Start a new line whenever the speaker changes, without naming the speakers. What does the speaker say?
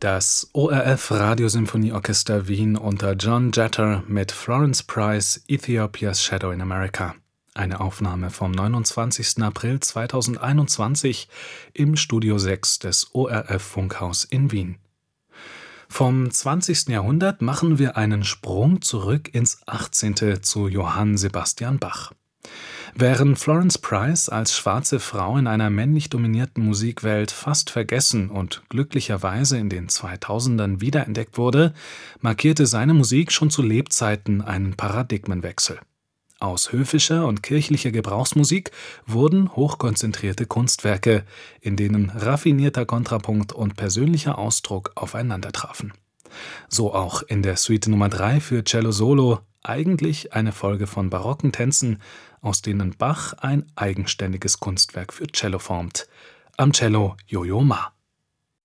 Das ORF Radiosymphonieorchester Wien unter John Jeter mit Florence Price Ethiopia's Shadow in America. Eine Aufnahme vom 29. April 2021 im Studio 6 des ORF Funkhaus in Wien. Vom 20. Jahrhundert machen wir einen Sprung zurück ins 18. zu Johann Sebastian Bach. Während Florence Price als schwarze Frau in einer männlich dominierten Musikwelt fast vergessen und glücklicherweise in den 2000ern wiederentdeckt wurde, markierte seine Musik schon zu Lebzeiten einen Paradigmenwechsel. Aus höfischer und kirchlicher Gebrauchsmusik wurden hochkonzentrierte Kunstwerke, in denen raffinierter Kontrapunkt und persönlicher Ausdruck aufeinandertrafen. So auch in der Suite Nummer 3 für Cello Solo, eigentlich eine Folge von barocken Tänzen, aus denen Bach ein eigenständiges Kunstwerk für Cello formt. Am Cello Yo-Yo Ma.